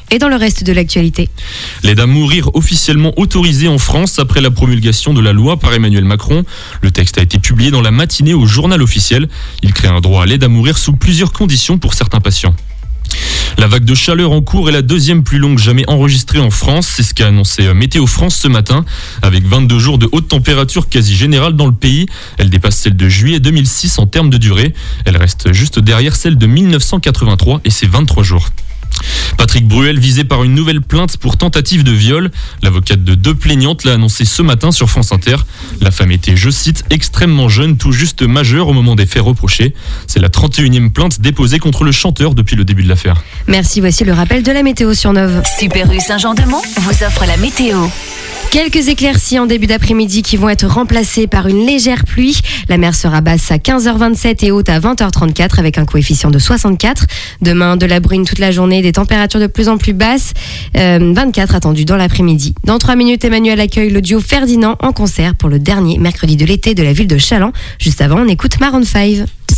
Et dans le reste de l'actualité. L'aide à mourir officiellement autorisée en France après la promulgation de la loi par Emmanuel Macron. Le texte a été publié dans la matinée au journal officiel. Il crée un droit à l'aide à mourir sous plusieurs conditions pour certains patients. La vague de chaleur en cours est la deuxième plus longue jamais enregistrée en France. C'est ce qu'a annoncé Météo France ce matin. Avec 22 jours de haute température quasi générale dans le pays, elle dépasse celle de juillet 2006 en termes de durée. Elle reste juste derrière celle de 1983 et ses 23 jours. Patrick Bruel visé par une nouvelle plainte pour tentative de viol. L'avocate de deux plaignantes l'a annoncé ce matin sur France Inter. La femme était, je cite, extrêmement jeune, tout juste majeure au moment des faits reprochés. C'est la 31e plainte déposée contre le chanteur depuis le début de l'affaire. Merci, voici le rappel de la météo sur Nove. Super U Saint-Jean-de-Mont vous offre la météo. Quelques éclaircies en début d'après-midi qui vont être remplacées par une légère pluie. La mer sera basse à 15h27 et haute à 20h34 avec un coefficient de 64. Demain, de la bruine toute la journée, des températures de plus en plus basses. 24 attendues dans l'après-midi. Dans 3 minutes, Emmanuel accueille le duo Ferdinand en concert pour le dernier mercredi de l'été de la ville de Challans. Juste avant, on écoute Maroon 5.